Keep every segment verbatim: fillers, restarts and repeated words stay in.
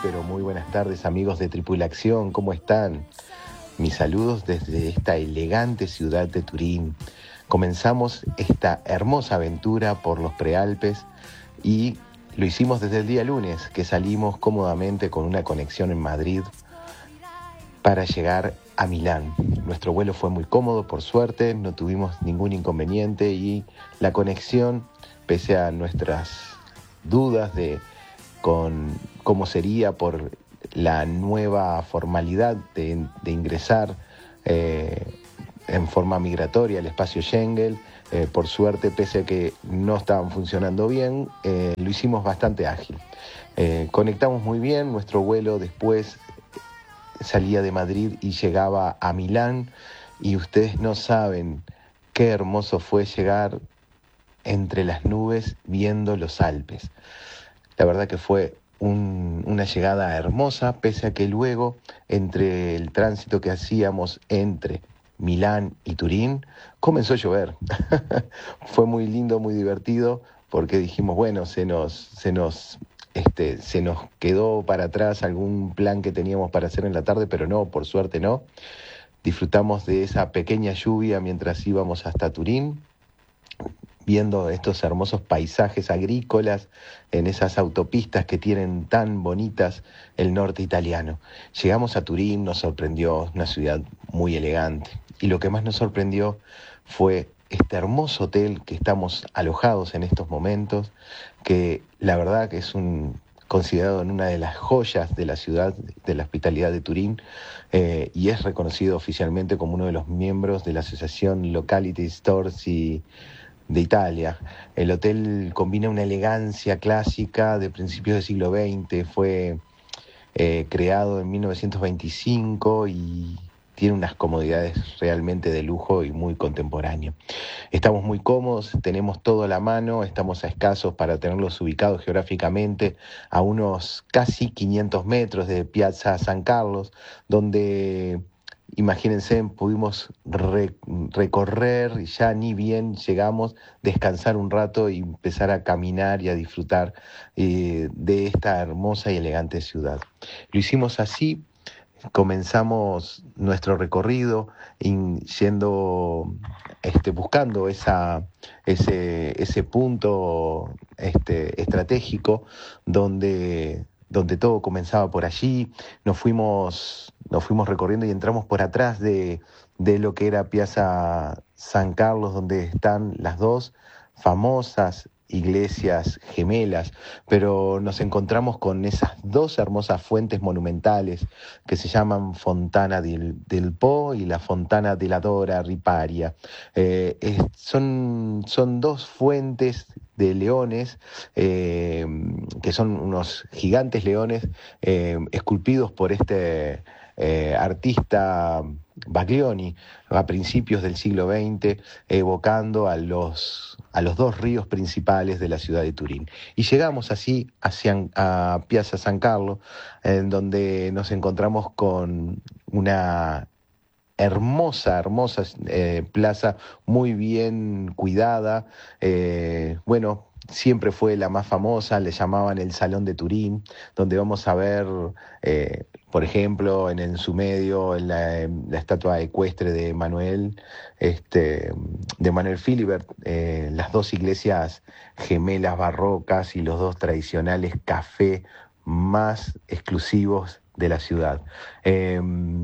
pero muy buenas tardes, amigos de Tripulación, ¿cómo están? Mis saludos desde esta elegante ciudad de Turín. Comenzamos esta hermosa aventura por los Prealpes y lo hicimos desde el día lunes, que salimos cómodamente con una conexión en Madrid para llegar a Milán. Nuestro vuelo fue muy cómodo, por suerte, no tuvimos ningún inconveniente y la conexión, pese a nuestras dudas de con cómo sería por la nueva formalidad de, de ingresar eh, en forma migratoria al espacio Schengen, eh, por suerte, pese a que no estaban funcionando bien, eh, lo hicimos bastante ágil. Eh, conectamos muy bien, nuestro vuelo después salía de Madrid y llegaba a Milán, y ustedes no saben qué hermoso fue llegar entre las nubes viendo los Alpes. La verdad que fue un, una llegada hermosa, pese a que luego, entre el tránsito que hacíamos entre Milán y Turín, comenzó a llover. Fue muy lindo, muy divertido, porque dijimos, bueno, se nos, se nos, este, se nos quedó para atrás algún plan que teníamos para hacer en la tarde, pero no, por suerte no. Disfrutamos de esa pequeña lluvia mientras íbamos hasta Turín, viendo estos hermosos paisajes agrícolas en esas autopistas que tienen tan bonitas el norte italiano. Llegamos a Turín, nos sorprendió, una ciudad muy elegante. Y lo que más nos sorprendió fue este hermoso hotel que estamos alojados en estos momentos, que la verdad que es un, considerado en una de las joyas de la ciudad, de la hospitalidad de Turín, eh, y es reconocido oficialmente como uno de los miembros de la Asociación Locality Stores y de Italia. El hotel combina una elegancia clásica de principios del siglo veinte, fue eh, creado en mil novecientos veinticinco y tiene unas comodidades realmente de lujo y muy contemporáneo. Estamos muy cómodos, tenemos todo a la mano, estamos a escasos para tenerlos ubicados geográficamente a unos casi quinientos metros de Piazza San Carlos, donde, imagínense, pudimos re- recorrer y ya ni bien llegamos, descansar un rato y empezar a caminar y a disfrutar eh, de esta hermosa y elegante ciudad. Lo hicimos así. Comenzamos nuestro recorrido in, yendo, este, buscando esa, ese, ese punto este, estratégico donde, donde todo comenzaba por allí. Nos fuimos, nos fuimos recorriendo y entramos por atrás de, de lo que era Piazza San Carlos, donde están las dos famosas iglesias gemelas, pero nos encontramos con esas dos hermosas fuentes monumentales que se llaman Fontana del, del Po y la Fontana della Dora Riparia. Eh, es, son, son dos fuentes de leones, eh, que son unos gigantes leones eh, esculpidos por este eh, artista Baglioni a principios del siglo veinte, evocando a los, a los dos ríos principales de la ciudad de Turín. Y llegamos así hacia a Piazza San Carlo, en donde nos encontramos con una hermosa, hermosa eh, plaza, muy bien cuidada. Eh, bueno, siempre fue la más famosa, le llamaban el Salón de Turín, donde vamos a ver, eh, por ejemplo, en, en su medio en la, en la estatua ecuestre de Manuel, este, de Manuel Philibert, eh, las dos iglesias gemelas barrocas y los dos tradicionales cafés más exclusivos de la ciudad. Eh,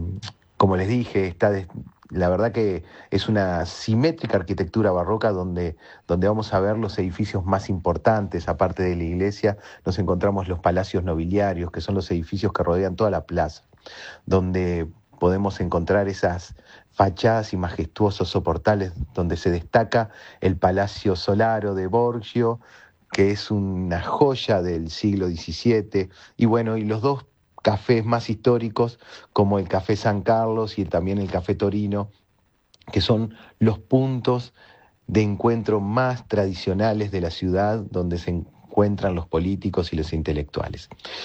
como les dije, está de, la verdad que es una simétrica arquitectura barroca donde, donde vamos a ver los edificios más importantes. Aparte de la iglesia, nos encontramos los palacios nobiliarios, que son los edificios que rodean toda la plaza, donde podemos encontrar esas fachadas y majestuosos soportales donde se destaca el Palacio Solaro de Borgio, que es una joya del siglo diecisiete, y bueno, y los dos cafés más históricos, como el Café San Carlos y también el Café Torino, que son los puntos de encuentro más tradicionales de la ciudad, donde se encuentran los políticos y los intelectuales.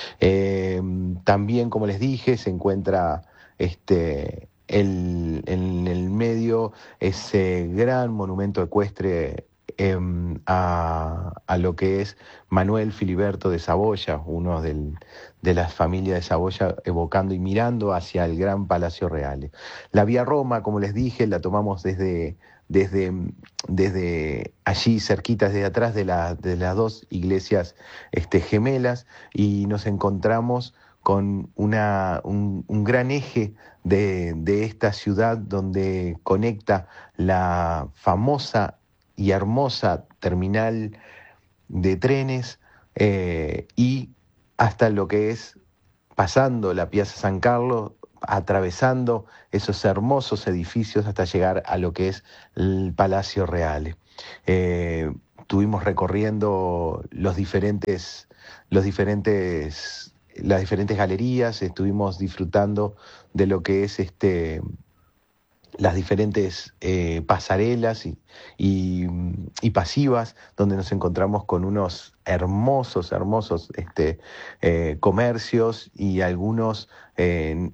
Eh, también, como les dije, se encuentra este, el, en el medio ese gran monumento ecuestre eh, a, a lo que es Manuel Filiberto de Saboya, uno del, de la familia de Saboya, evocando y mirando hacia el gran Palacio Reale. La Vía Roma, como les dije, la tomamos desde, desde, desde allí, cerquita, desde atrás de, la, de las dos iglesias este, gemelas, y nos encontramos con una, un, un gran eje de, de esta ciudad donde conecta la famosa y hermosa terminal de trenes eh, y hasta lo que es pasando la Piazza San Carlos, atravesando esos hermosos edificios hasta llegar a lo que es el Palacio Reale. Eh, estuvimos recorriendo los diferentes, los diferentes las diferentes galerías, estuvimos disfrutando de lo que es este, las diferentes eh, pasarelas y, y, y pasivas, donde nos encontramos con unos hermosos, hermosos este, eh, comercios, y algunos eh,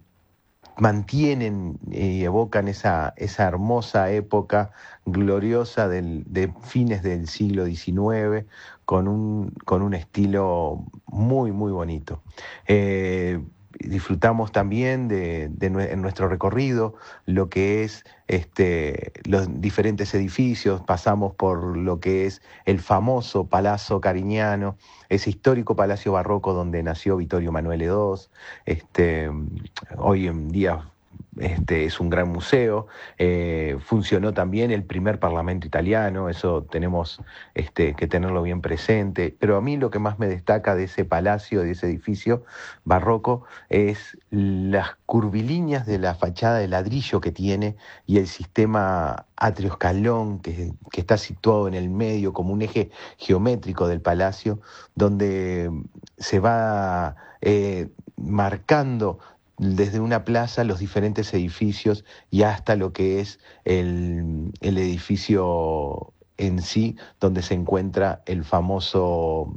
mantienen y evocan esa, esa hermosa época gloriosa del, de fines del siglo diecinueve, con un, con un estilo muy, muy bonito. Eh, disfrutamos también de, de, en nuestro recorrido lo que es este, los diferentes edificios. Pasamos por lo que es el famoso Palazzo Cariñano, ese histórico palacio barroco donde nació Vittorio Emanuele segundo. Este, hoy en día Este, es un gran museo. Eh, funcionó también el primer Parlamento italiano, eso tenemos este, que tenerlo bien presente, pero a mí lo que más me destaca de ese palacio, de ese edificio barroco, es las curvilíneas de la fachada de ladrillo que tiene, y el sistema atrio-escalón que, que está situado en el medio como un eje geométrico del palacio, donde se va eh, marcando desde una plaza los diferentes edificios y hasta lo que es el, el edificio en sí, donde se encuentra el famoso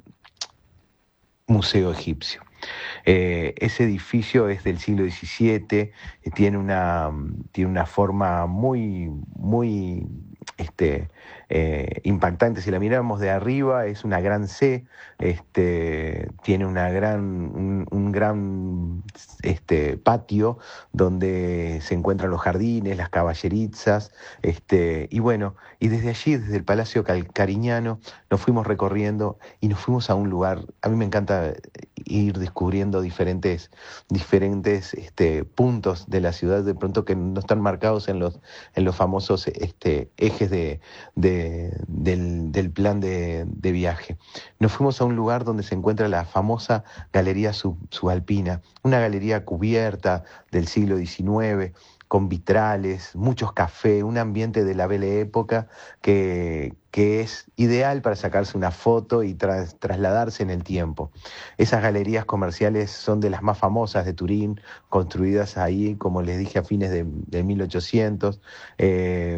Museo Egipcio. Eh, ese edificio es del siglo diecisiete, eh, tiene, una, tiene una forma muy, muy este, eh, impactante. Si la miramos de arriba, es una gran C, este, tiene una gran, un, un gran este, patio donde se encuentran los jardines, las caballerizzas, este, y bueno, y desde allí, desde el Palacio Cariñano, nos fuimos recorriendo y nos fuimos a un lugar. A mí me encanta ir descubriendo diferentes, diferentes este, puntos de la ciudad, de pronto que no están marcados en los, en los famosos este, ejes de, de, del, del plan de, de viaje. Nos fuimos a un lugar donde se encuentra la famosa Galería Sub, Subalpina, una galería cubierta del siglo diecinueve, con vitrales, muchos cafés, un ambiente de la Belle Época que, que es ideal para sacarse una foto y tras, trasladarse en el tiempo. Esas galerías comerciales son de las más famosas de Turín, construidas ahí, como les dije, a fines de, de mil ochocientos, eh,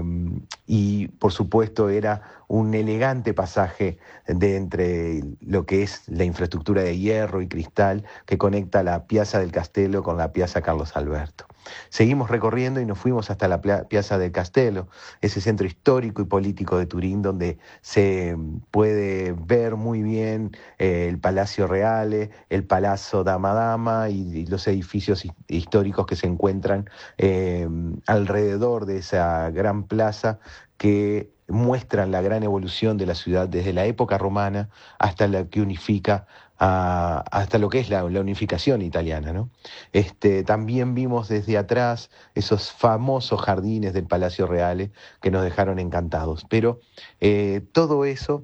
y por supuesto era un elegante pasaje de entre lo que es la infraestructura de hierro y cristal que conecta la Piazza del Castello con la Piazza Carlos Alberto. Seguimos recorriendo y nos fuimos hasta la Piazza del Castello, ese centro histórico y político de Turín, donde se puede ver muy bien eh, el Palacio Reale, el Palazzo Dama Dama y, y los edificios históricos que se encuentran eh, alrededor de esa gran plaza, que muestran la gran evolución de la ciudad desde la época romana hasta la que unifica a, hasta lo que es la, la unificación italiana, ¿no? Este, también vimos desde atrás esos famosos jardines del Palacio Reale que nos dejaron encantados, pero eh, todo eso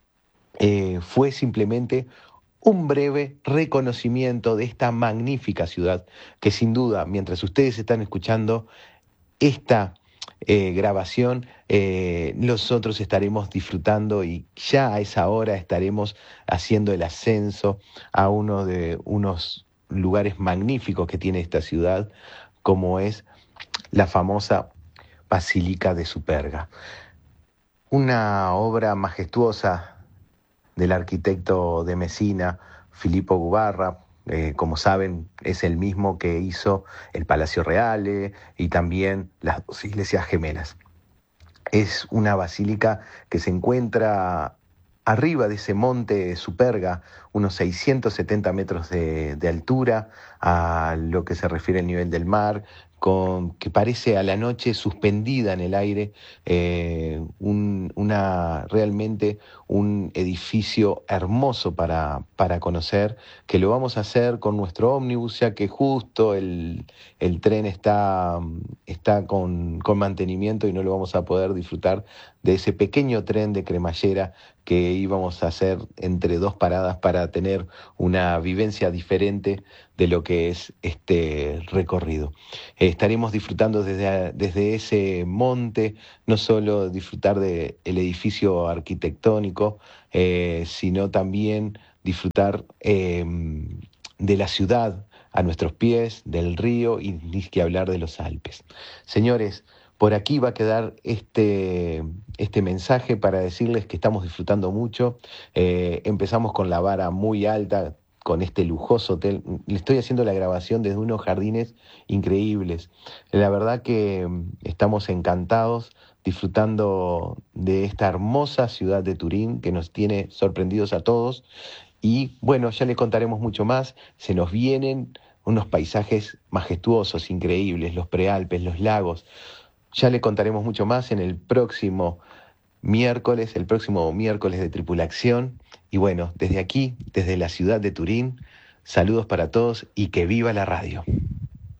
eh, fue simplemente un breve reconocimiento de esta magnífica ciudad que, sin duda, mientras ustedes están escuchando esta Eh, grabación, eh, nosotros estaremos disfrutando, y ya a esa hora estaremos haciendo el ascenso a uno de unos lugares magníficos que tiene esta ciudad, como es la famosa Basílica de Superga, una obra majestuosa del arquitecto de Messina, Filippo Gubarra. Eh, como saben, es el mismo que hizo el Palacio Reale y también las dos iglesias gemelas. Es una basílica que se encuentra arriba de ese monte Superga, unos seiscientos setenta metros de, de altura, a lo que se refiere al nivel del mar, con, que parece a la noche suspendida en el aire, eh, un, una, realmente un edificio hermoso para, para conocer, que lo vamos a hacer con nuestro ómnibus, ya que justo el, el tren está, está con, con mantenimiento y no lo vamos a poder disfrutar de ese pequeño tren de cremallera que íbamos a hacer entre dos paradas para tener una vivencia diferente de lo que es este recorrido. Eh, estaremos disfrutando desde, desde ese monte, no solo disfrutar del edificio arquitectónico, eh, sino también disfrutar eh, de la ciudad a nuestros pies, del río y ni que hablar de los Alpes. Señores, por aquí va a quedar este, este mensaje para decirles que estamos disfrutando mucho. Eh, empezamos con la vara muy alta, con este lujoso hotel. Le estoy haciendo la grabación desde unos jardines increíbles. La verdad que estamos encantados disfrutando de esta hermosa ciudad de Turín que nos tiene sorprendidos a todos. Y bueno, ya les contaremos mucho más. Se nos vienen unos paisajes majestuosos, increíbles, los prealpes, los lagos. Ya le contaremos mucho más en el próximo miércoles, el próximo miércoles de Tripulación. Y bueno, desde aquí, desde la ciudad de Turín, saludos para todos y que viva la radio.